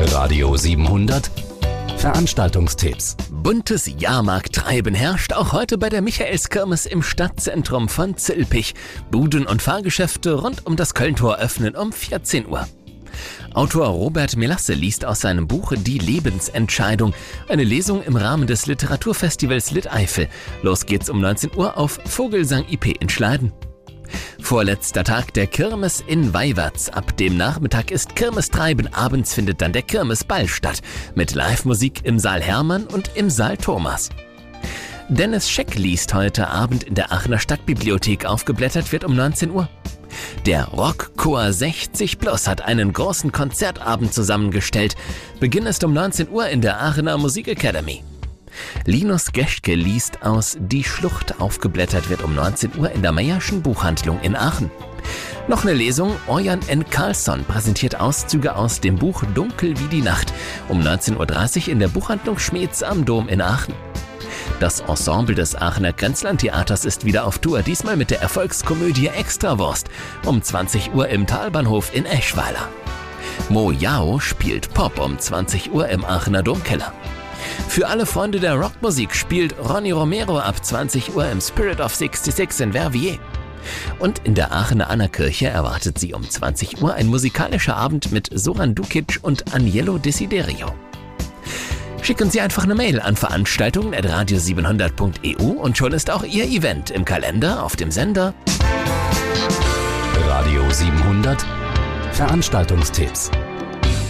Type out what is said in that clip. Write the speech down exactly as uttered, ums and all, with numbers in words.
Radio siebenhundert Veranstaltungstipps. Buntes Jahrmarkttreiben herrscht auch heute bei der Michaelskirmes im Stadtzentrum von Zülpich. Buden und Fahrgeschäfte rund um das Kölntor öffnen um vierzehn Uhr. Autor Robert Melasse liest aus seinem Buch Die Lebensentscheidung. Eine Lesung im Rahmen des Literaturfestivals Lit-Eifel. Los geht's um neunzehn Uhr auf Vogelsang I P in Schleiden. Vorletzter Tag der Kirmes in Weiwärts. Ab dem Nachmittag ist Kirmestreiben, abends findet dann der Kirmesball statt. Mit Live-Musik im Saal Hermann und im Saal Thomas. Dennis Scheck liest heute Abend in der Aachener Stadtbibliothek. Aufgeblättert wird um neunzehn Uhr. Der Rockchor sechzig plus hat einen großen Konzertabend zusammengestellt. Beginn ist um neunzehn Uhr in der Aachener Musik Academy. Linus Geschke liest aus Die Schlucht. Aufgeblättert wird um neunzehn Uhr in der Meyerschen Buchhandlung in Aachen. Noch eine Lesung. Orjan N. Carlsson präsentiert Auszüge aus dem Buch Dunkel wie die Nacht. Um neunzehn Uhr dreißig in der Buchhandlung Schmeetz am Dom in Aachen. Das Ensemble des Aachener Grenzlandtheaters ist wieder auf Tour, diesmal mit der Erfolgskomödie Extrawurst. Um zwanzig Uhr im Talbahnhof in Eschweiler. Mo Yao spielt Pop um zwanzig Uhr im Aachener Domkeller. Für alle Freunde der Rockmusik spielt Ronny Romero ab zwanzig Uhr im Spirit of sixty-six in Verviers. Und in der Aachener Anna-Kirche erwartet sie um zwanzig Uhr ein musikalischer Abend mit Soran Dukic und Agnello Desiderio. Schicken Sie einfach eine Mail an veranstaltungen at radio siebenhundert punkt e u und schon ist auch Ihr Event im Kalender auf dem Sender. Radio siebenhundert Veranstaltungstipps.